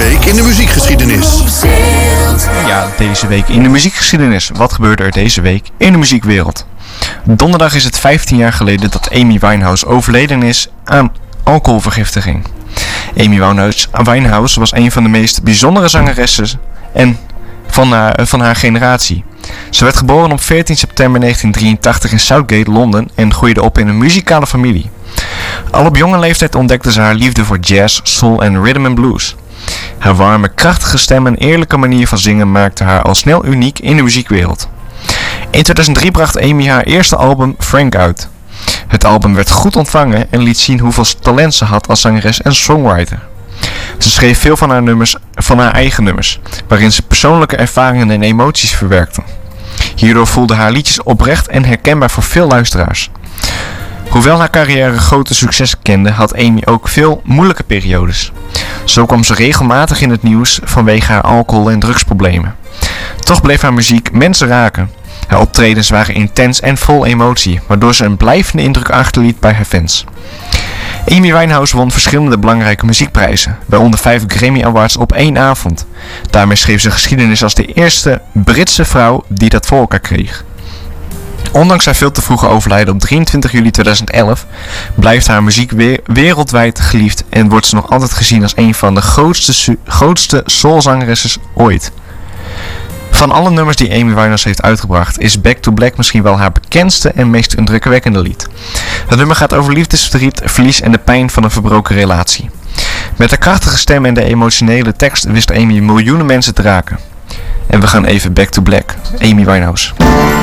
week in de muziekgeschiedenis. Ja, deze week in de muziekgeschiedenis. Wat gebeurde er deze week in de muziekwereld? Donderdag is het 15 jaar geleden dat Amy Winehouse overleden is aan alcoholvergiftiging. Amy Winehouse was een van de meest bijzondere zangeressen van haar generatie. Ze werd geboren op 14 september 1983 in Southgate, Londen en groeide op in een muzikale familie. Al op jonge leeftijd ontdekte ze haar liefde voor jazz, soul en rhythm and blues. Haar warme, krachtige stem en eerlijke manier van zingen maakte haar al snel uniek in de muziekwereld. In 2003 bracht Amy haar eerste album Frank uit. Het album werd goed ontvangen en liet zien hoeveel talent ze had als zangeres en songwriter. Ze schreef veel van haar eigen nummers, waarin ze persoonlijke ervaringen en emoties verwerkte. Hierdoor voelden haar liedjes oprecht en herkenbaar voor veel luisteraars. Hoewel haar carrière grote succes kende, had Amy ook veel moeilijke periodes. Zo kwam ze regelmatig in het nieuws vanwege haar alcohol- en drugsproblemen. Toch bleef haar muziek mensen raken. Haar optredens waren intens en vol emotie, waardoor ze een blijvende indruk achterliet bij haar fans. Amy Winehouse won verschillende belangrijke muziekprijzen, waaronder 5 Grammy Awards op 1 avond. Daarmee schreef ze geschiedenis als de eerste Britse vrouw die dat voor elkaar kreeg. Ondanks haar veel te vroege overlijden op 23 juli 2011 blijft haar muziek wereldwijd geliefd en wordt ze nog altijd gezien als een van de grootste soulzangeressen ooit. Van alle nummers die Amy Winehouse heeft uitgebracht is Back to Black misschien wel haar bekendste en meest indrukwekkende lied. Het nummer gaat over liefdesverdriet, verlies en de pijn van een verbroken relatie. Met haar krachtige stem en de emotionele tekst wist Amy miljoenen mensen te raken. En we gaan even Back to Black, Amy Winehouse.